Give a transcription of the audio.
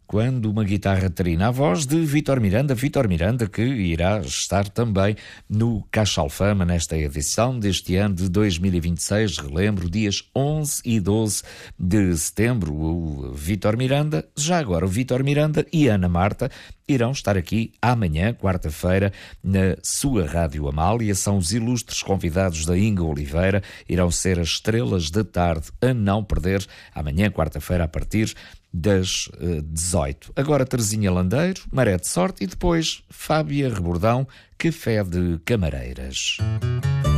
quando uma guitarra trina, a voz de Vítor Miranda, que irá estar também no Caixa Alfama nesta edição deste ano de 2026, relembro, dias 11 e 12 de setembro. O Vítor Miranda, já agora o Vítor Miranda e Ana Marta irão estar aqui amanhã, quarta-feira, na sua Rádio Amália. São os ilustres convidados da Inga Oliveira, irão ser as estrelas da tarde a não perder, amanhã, quarta-feira, a partir das 18. Agora Terezinha Landeiro, Maré de Sorte e depois Fábia Rebordão, Café de Camareiras.